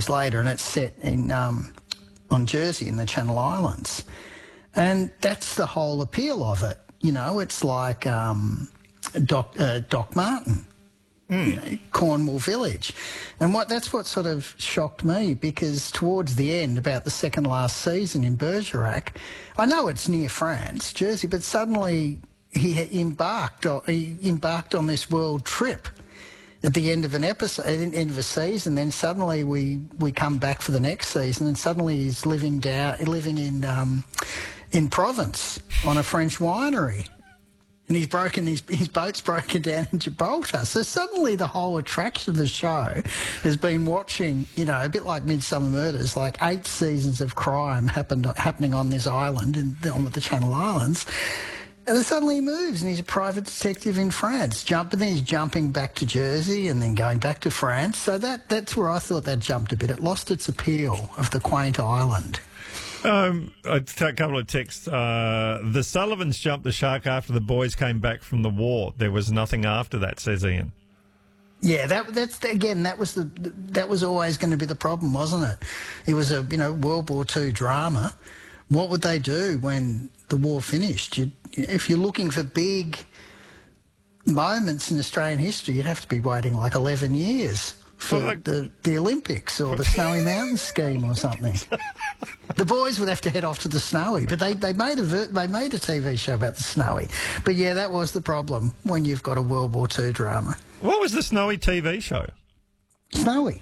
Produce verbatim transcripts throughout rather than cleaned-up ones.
years later, and it's set in um, on Jersey in the Channel Islands. And that's the whole appeal of it. You know, it's like um, Doc, uh, Doc Martin, mm. you know, Cornwall Village. And what that's what sort of shocked me, because towards the end, about the second last season in Bergerac, I know it's near France, Jersey, but suddenly he embarked on, he embarked on this world trip at the end of an episode, at the end of a season. Then suddenly we, we come back for the next season, and suddenly he's living down, living in um, in Provence on a French winery, and he's broken his his boat's broken down in Gibraltar. So suddenly the whole attraction of the show has been watching, you know, a bit like Midsummer Murders, like eight seasons of crime happened happening on this island in, on the Channel Islands. And then suddenly he moves and he's a private detective in France. Jump, and then he's jumping back to Jersey and then going back to France. So that that's where I thought that jumped a bit. It lost its appeal of the quaint island. Um, a couple of texts. Uh, the Sullivans jumped the shark after the boys came back from the war. There was nothing after that, says Ian. Yeah, that that's again. That was the that was always going to be the problem, wasn't it? It was a you know World War Two drama. What would they do when the war finished? You'd, if you're looking for big moments in Australian history, you'd have to be waiting like eleven years for well, like, the, the Olympics or the Snowy Mountains scheme or something. The boys would have to head off to the Snowy, but they, they made a they made a T V show about the Snowy. But yeah, that was the problem when you've got a World War Two drama. What was the Snowy T V show? Snowy.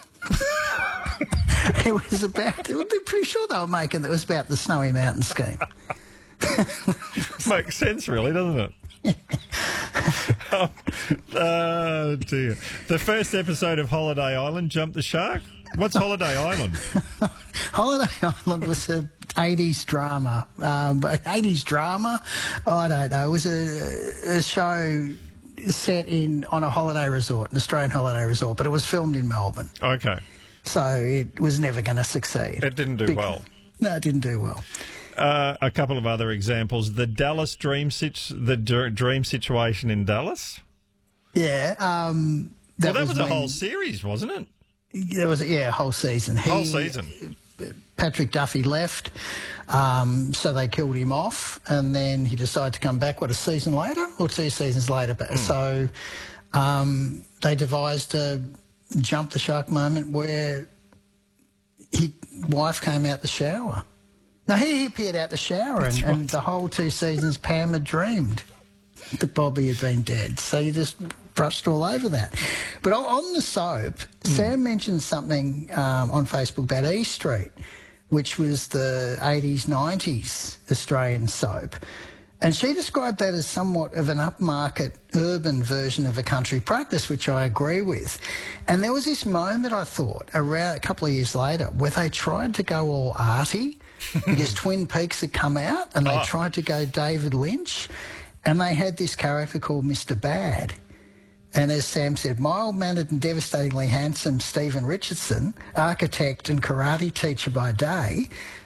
It was about, I'm pretty sure they were making it was about the Snowy Mountain scheme. Makes sense, really, doesn't it? oh, oh, dear. The first episode of Holiday Island jumped the shark? What's Holiday Island? Holiday Island was an eighties drama. Um, eighties drama? I don't know. It was a, a show set in on a holiday resort, an Australian holiday resort, but it was filmed in Melbourne. Okay. So it was never going to succeed. It didn't do because, well. No, it didn't do well. Uh, a couple of other examples. The Dallas Dream situ- the d- dream situation in Dallas. Yeah. Um, that well, that was, was a when, whole series, wasn't it? There was, yeah, a whole season. He, whole season. Patrick Duffy left, um, so they killed him off, and then he decided to come back, what, a season later? Or two seasons later. Mm. So um, they devised a jump the shark moment where his wife came out the shower. No, he appeared out the shower, and, right. and the whole two seasons Pam had dreamed that Bobby had been dead. So you just brushed all over that. But on the soap, mm. Sam mentioned something um, on Facebook about E Street, which was the eighties, nineties Australian soap. And she described that as somewhat of an upmarket urban version of A Country Practice, which I agree with. And there was this moment, I thought, around a couple of years later, where they tried to go all arty because Twin Peaks had come out, and they oh. tried to go David Lynch, and they had this character called Mister Bad. And as Sam said, mild-mannered and devastatingly handsome Stephen Richardson, architect and karate teacher by day,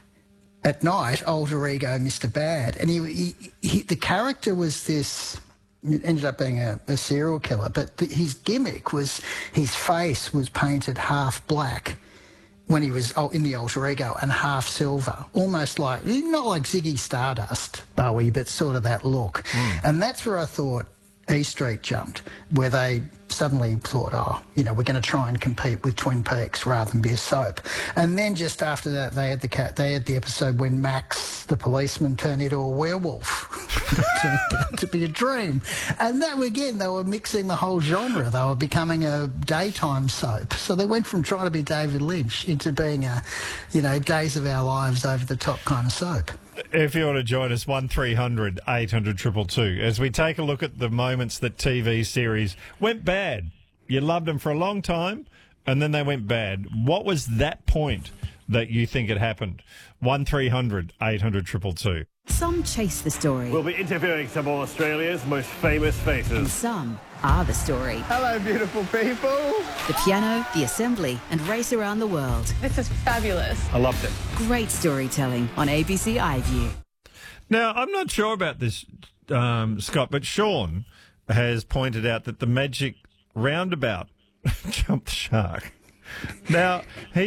at night, alter ego Mister Bad. And he, he, he, the character was this, it ended up being a, a serial killer, but the, his gimmick was his face was painted half black when he was in the alter ego and half silver, almost like, not like Ziggy Stardust, Bowie, but sort of that look. Mm. And that's where I thought E Street jumped, where they suddenly thought, oh, you know, we're going to try and compete with Twin Peaks rather than be a soap. And then just after that, they had the cat, they had the episode when Max, the policeman, turned into a werewolf. Turned out to be a dream. And that, again, they were mixing the whole genre. They were becoming a daytime soap. So they went from trying to be David Lynch into being a, you know, Days of Our Lives over the top kind of soap. If you want to join us, one three hundred eight hundred two two two, as we take a look at the moments that T V series went bad. You loved them for a long time, and then they went bad. What was that point that you think it happened? one three hundred eight hundred two two two. Some chase the story. We'll be interviewing some of Australia's most famous faces. And some are the story. Hello, beautiful people. The piano, the assembly, and race around the world. This is fabulous. I loved it. Great storytelling on A B C iView. Now, I'm not sure about this, um, Scott, but Sean has pointed out that the Magic Roundabout jumped the shark. Now, he